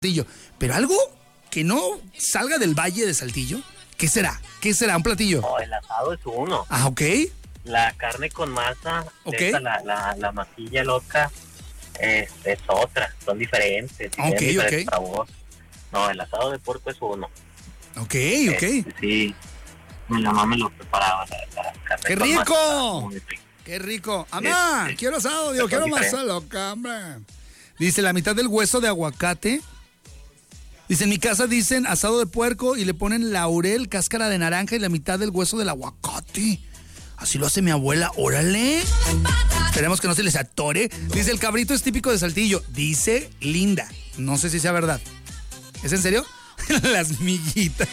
Saltillo, pero algo que no salga del Valle de Saltillo. ¿Qué será? ¿Qué será? ¿Un platillo? No, el asado es uno. Ah, ok. La carne con masa, Ok. la masilla loca, es otra. Son diferentes. Ok, tienen diferente ok. sabor. No, el asado de puerco es uno. Ok, ok. Sí, mi mamá me lo preparaba. La carne ¡Qué con rico! masa, muy rico. ¡Qué rico! ¡Amá! Quiero asado, digo, quiero diferente. masa loca, hombre. Dice, la mitad del hueso de aguacate. Dice, en mi casa dicen asado de puerco y le ponen laurel, cáscara de naranja y la mitad del hueso del aguacate. Así lo hace mi abuela, órale. Esperemos que no se les atore. Dice, el cabrito es típico de Saltillo. Dice Linda. No sé si sea verdad. ¿Es en serio? Las miguitas.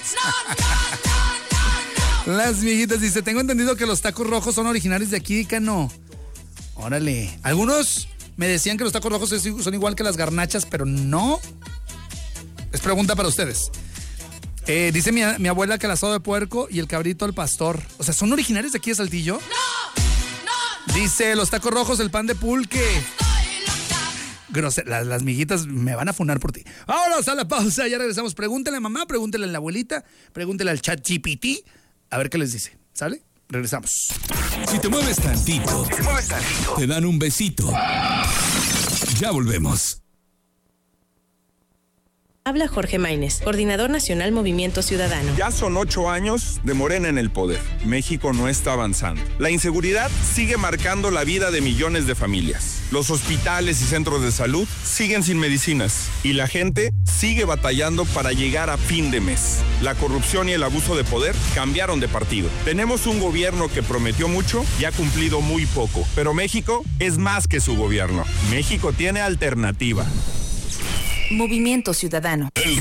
Las miguitas. Dice, tengo entendido que los tacos rojos son originarios de aquí, Cano. Órale. Algunos me decían que los tacos rojos son igual que las garnachas, pero no. Es pregunta para ustedes. Dice mi abuela que el asado de puerco y el cabrito al pastor. O sea, ¿son originarios de aquí de Saltillo? ¡No! Dice, los tacos rojos, el pan de pulque. Las miguitas me van a funar por ti. Vámonos a la pausa, ya regresamos. Pregúntale a mamá, pregúntale a la abuelita, pregúntale al ChatGPT, a ver qué les dice. ¿Sale? Regresamos. Si te mueves tantito, te dan un besito. Ya volvemos. Habla Jorge Maínez, Coordinador Nacional Movimiento Ciudadano. Ya son 8 años de Morena en el poder. México no está avanzando. La inseguridad sigue marcando la vida de millones de familias. Los hospitales y centros de salud siguen sin medicinas. Y la gente sigue batallando para llegar a fin de mes. La corrupción y el abuso de poder cambiaron de partido. Tenemos un gobierno que prometió mucho y ha cumplido muy poco. Pero México es más que su gobierno. México tiene alternativa. Movimiento Ciudadano.